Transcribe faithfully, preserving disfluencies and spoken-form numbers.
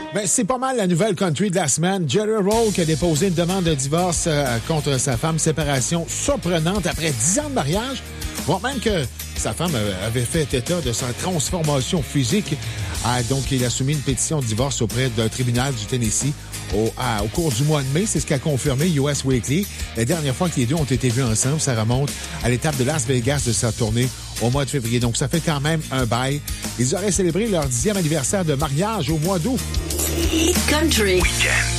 Ben, c'est pas mal la nouvelle country de la semaine. Jerry Roll qui a déposé une demande de divorce euh, contre sa femme. Séparation surprenante après dix ans de mariage. Voire même que sa femme avait fait état de sa transformation physique. Ah, donc, il a soumis une pétition de divorce auprès d'un tribunal du Tennessee au, à, au cours du mois de mai. C'est ce qu'a confirmé U S Weekly. La dernière fois que les deux ont été vus ensemble, ça remonte à l'étape de Las Vegas de sa tournée au mois de février. Donc, ça fait quand même un bail. Ils auraient célébré leur dixième anniversaire de mariage au mois d'août. Country. Weekend.